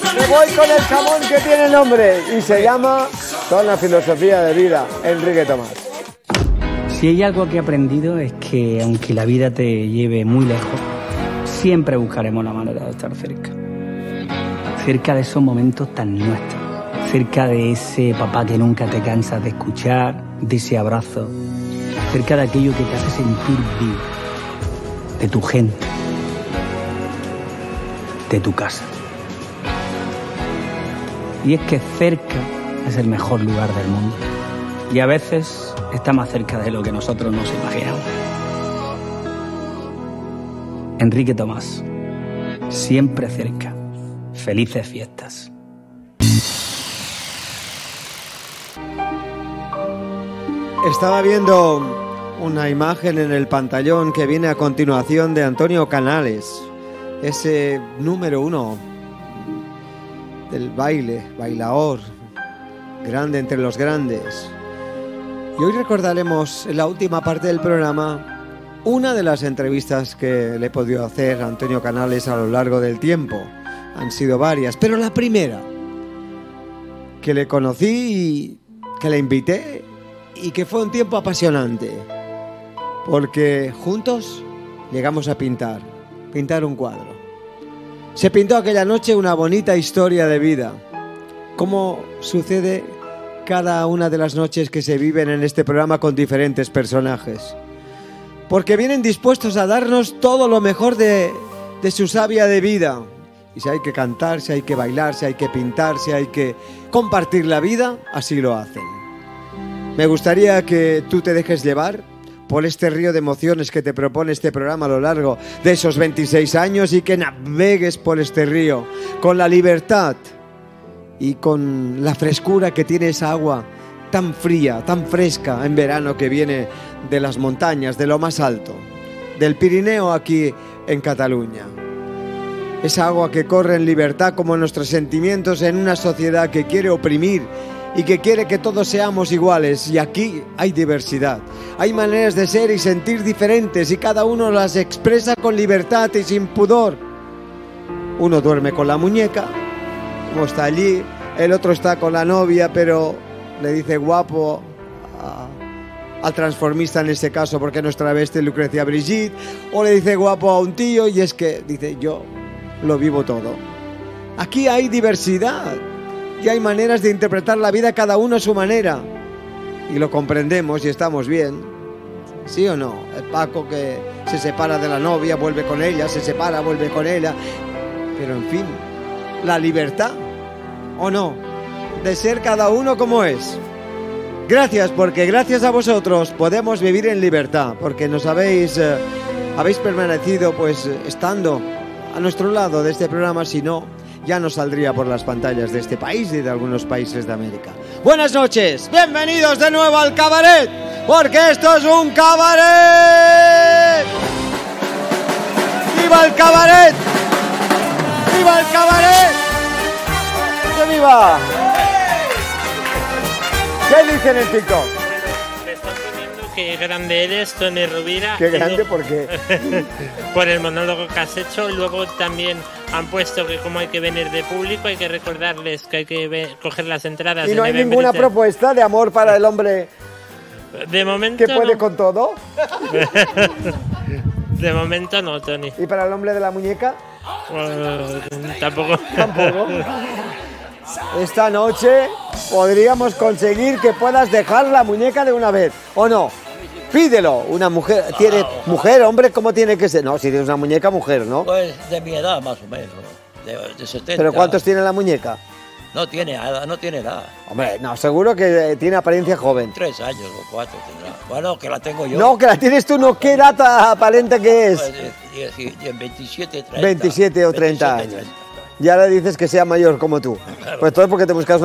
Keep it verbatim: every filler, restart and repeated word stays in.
Me voy con el jamón que tiene nombre y se llama Con la filosofía de vida, Enrique Tomás. Si hay algo que he aprendido es que aunque la vida te lleve muy lejos, siempre buscaremos la manera de estar cerca. Cerca de esos momentos tan nuestros. Cerca de ese papá que nunca te cansas de escuchar, de ese abrazo. Cerca de aquello que te hace sentir vivo. De tu gente. De tu casa. Y es que cerca es el mejor lugar del mundo. Y a veces está más cerca de lo que nosotros nos imaginamos. Enrique Tomás, siempre cerca. Felices fiestas. Estaba viendo una imagen en el pantallón que viene a continuación de Antonio Canales, ese número uno del baile, bailaor, grande entre los grandes. Y hoy recordaremos en la última parte del programa una de las entrevistas que le he podido hacer a Antonio Canales a lo largo del tiempo. Han sido varias, pero la primera, que le conocí y que le invité y que fue un tiempo apasionante, porque juntos llegamos a pintar, pintar un cuadro. Se pintó aquella noche una bonita historia de vida, como sucede cada una de las noches que se viven en este programa con diferentes personajes, porque vienen dispuestos a darnos todo lo mejor de, de su savia de vida. Y si hay que cantar, si hay que bailar, si hay que pintar, si hay que compartir la vida, así lo hacen. Me gustaría que tú te dejes llevar por este río de emociones que te propone este programa a lo largo de esos veintiséis años y que navegues por este río con la libertad y con la frescura que tiene esa agua tan fría, tan fresca en verano que viene de las montañas, de lo más alto, del Pirineo aquí en Cataluña. Esa agua que corre en libertad como nuestros sentimientos en una sociedad que quiere oprimir y que quiere que todos seamos iguales. Y aquí hay diversidad. Hay maneras de ser y sentir diferentes y cada uno las expresa con libertad y sin pudor. Uno duerme con la muñeca, como está allí. El otro está con la novia, pero le dice guapo a, al transformista en este caso porque no es travesti, Lucrecia Brigitte. O le dice guapo a un tío y es que dice yo lo vivo todo. Aquí hay diversidad y hay maneras de interpretar la vida cada uno a su manera y lo comprendemos y estamos bien. ¿Sí o no? El Paco que se separa de la novia, vuelve con ella, se separa, vuelve con ella, pero en fin, la libertad, ¿o no? De ser cada uno como es. Gracias, porque gracias a vosotros podemos vivir en libertad, porque nos habéis eh, habéis permanecido pues estando a nuestro lado de este programa. Si no, ya no saldría por las pantallas de este país y de algunos países de América. Buenas noches, bienvenidos de nuevo al cabaret, porque esto es un cabaret. ¡Viva el cabaret! ¡Viva el cabaret! ¡Que viva! ¿Qué dicen en TikTok? Me están poniendo que grande eres, Tony Rovira. ¿Qué grande? ¿Por qué? Por el monólogo que has hecho. Luego también han puesto que como hay que venir de público, hay que recordarles que hay que ve- coger las entradas. ¿Y no hay November ninguna Retail. propuesta de amor para el hombre De momento que puede no. con todo? De momento no, Tony. ¿Y para el hombre de la muñeca? Uh, tampoco. Tampoco. Esta noche podríamos conseguir que puedas dejar la muñeca de una vez, ¿o no? Pídelo. Una mujer, tiene mujer, hombre, ¿cómo tiene que ser? No, si tienes una muñeca, mujer, ¿no? Pues de mi edad más o menos, de, de setenta. ¿Pero cuántos tiene la muñeca? No tiene edad, no tiene edad. Hombre, no, seguro que tiene apariencia joven. Tres años o cuatro tendrá. Bueno, que la tengo yo. No, que la tienes tú, no, ¿qué edad aparente que es? Pues, eh, diez, diez, veintisiete, treinta. veintisiete o treinta veintisiete, años. treinta. Ya le dices que sea mayor como tú. Claro. Pues todo es porque te buscas una